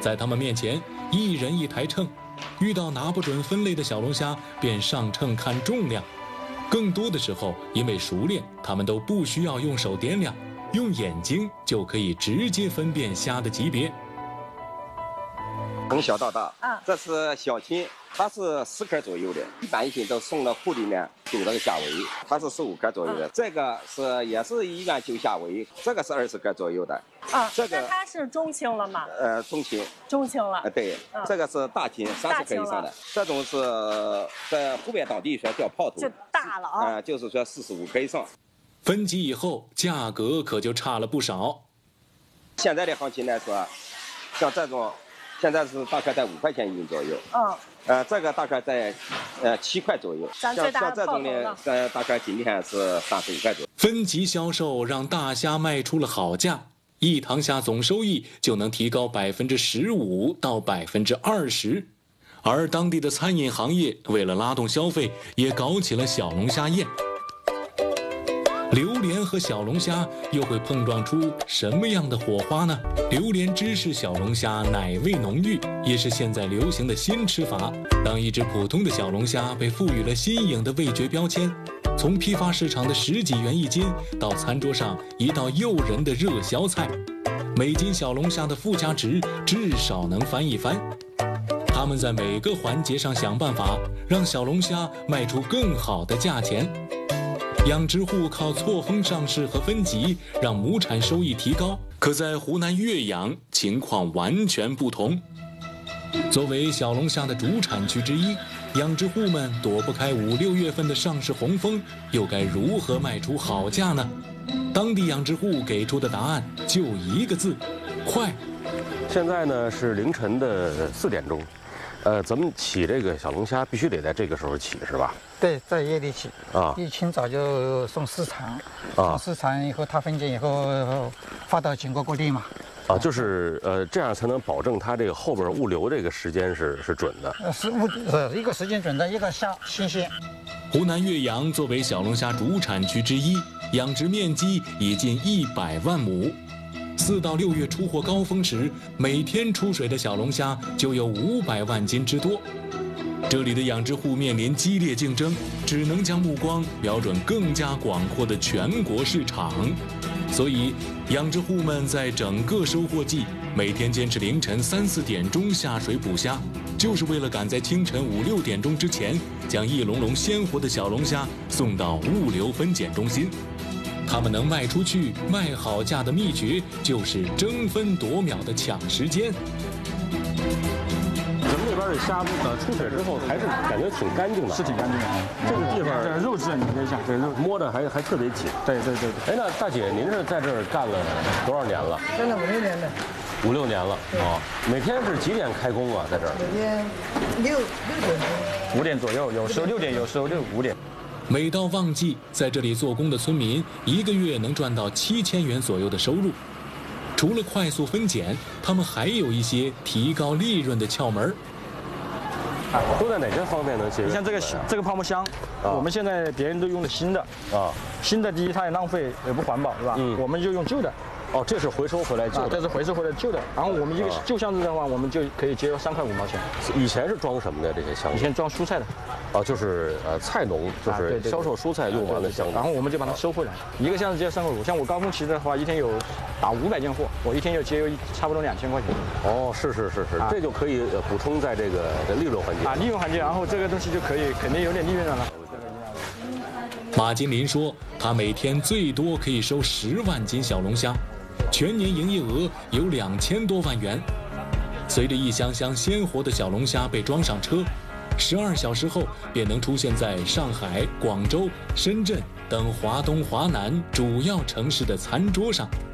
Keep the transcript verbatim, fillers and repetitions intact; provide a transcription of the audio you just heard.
在他们面前，一人一台秤，遇到拿不准分类的小龙虾，便上秤看重量。更多的时候，因为熟练，他们都不需要用手掂量，用眼睛就可以直接分辨虾的级别。 从小到大， 啊， 这是小青，它是十克左右的，一般性都送到库里面丢这个虾围，它是十五克左右的。嗯、这个是也是医院救虾围，这个是二十克左右的。 啊， 这个那它是中青了吗？ 呃，中青。 中青了。 呃，对，嗯、这个是大青，三十克以上的。这种是在湖北当地说叫泡头， 就大了啊。 呃，就是说四十五克以上。 分级以后，价格可就差了不少。 现在的行情来说，像这种。现在是大概在五块钱一斤左右， 嗯， 呃，这个大概在，呃七块左右。 像像这种的，呃，大概今天是三十五块左右。 分级销售让大虾卖出了好价，一塘虾总收益就能提高百分之十五到百分之二十，而当地的餐饮行业为了拉动消费，也搞起了小龙虾宴。榴莲和小龙虾又会碰撞出什么样的火花呢？榴莲芝士小龙虾奶味浓郁，也是现在流行的新吃法。当一只普通的小龙虾被赋予了新颖的味觉标签，从批发市场的十几元一斤到餐桌上一道诱人的热销菜，每斤小龙虾的附加值至少能翻一番。他们在每个环节上想办法，让小龙虾卖出更好的价钱。养殖户靠错峰上市和分级，让亩产收益提高。可在湖南岳阳，情况完全不同。作为小龙虾的主产区之一，养殖户们躲不开五六月份的上市洪峰，又该如何卖出好价呢？当地养殖户给出的答案就一个字：快。 现在呢是凌晨的四点钟。呃，咱们起这个小龙虾必须得在这个时候起，是吧？ 对，在夜里起啊， 一清早就送市场，啊，市场以后它分拣以后发到全国各地嘛。 啊，就是呃，这样才能保证它这个后边物流这个时间是是准的。 呃，是物呃一个时间准的，一个虾新鲜。 湖南岳阳作为小龙虾主产区之一，养殖面积已近一百万亩。四到六月出货高峰时，每天出水的小龙虾就有五百万斤之多。这里的养殖户面临激烈竞争，只能将目光瞄准更加广阔的全国市场。所以，养殖户们在整个收获季每天坚持凌晨三四点钟下水捕虾，就是为了赶在清晨五六点钟之前，将一笼笼鲜活的小龙虾送到物流分拣中心。他们能卖出去、卖好价的秘诀，就是争分夺秒的抢时间。 咱们这边的虾呃出水之后还是感觉挺干净的， 是挺干净的。 这个地方这肉质你可以想，这肉摸着还还特别紧。 对对对对。 哎，那大姐您是在这儿干了多少年了？ 干了五六年了。 五六年了啊！每天是几点开工啊？在这儿？ 每天六六点钟。 五点左右，有时候六点，有时候六五点。 每到旺季，在这里做工的村民一个月能赚到七千元左右的收入。除了快速分拣，他们还有一些提高利润的窍门。 都在哪些方面能节约？ 你像这个这个泡沫箱，啊、我们现在别人都用的新的啊，新的第一它也浪费也不环保，是吧？嗯，我们就用旧的。 哦，这是回收回来旧的， 啊、这是回收回来旧的。然后我们一个旧箱子的话，我们就可以节约三块五毛钱。 以前是装什么的这些箱子？ 以前装蔬菜的。 哦，就是呃菜农，就是销售蔬菜用完的箱子。 然后我们就把它收回来，一个箱子接三块五。像我高峰期的话，一天有打五百件货，我一天就节约差不多两千块钱。 哦，是是是是，这就可以补充在这个利润环节啊，利润环节，然后这个东西就可以肯定有点利润了。 马金林说，他每天最多可以收十万斤小龙虾。全年营业额有两千多万元。随着一箱箱鲜活的小龙虾被装上车，十二小时后便能出现在上海、广州、深圳等华东、华南主要城市的餐桌上。